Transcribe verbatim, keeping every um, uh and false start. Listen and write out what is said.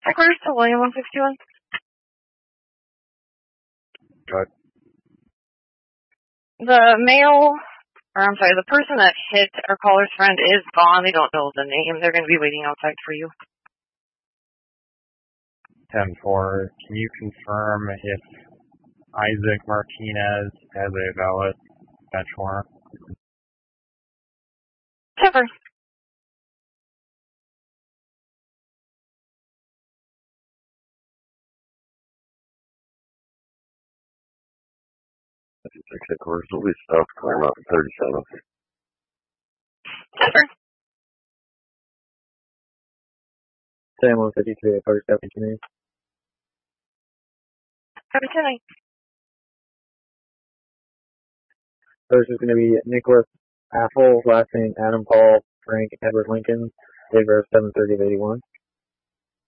Checkers to William one sixty-one. Good. The male, or I'm sorry, the person that hit our caller's friend is gone. They don't know the name. They're going to be waiting outside for you. ten four, can you confirm if Isaac Martinez has a valid bench warrant? Checker. fifty-six at Commercial East South Claremont thirty-seven. Checker. Sam one fifty-three at First Avenue. Happy tonight. First is going to be Nicholas Apple, last name Adam Paul Frank Edward Lincoln, date of birth seven thirty of eighty-one.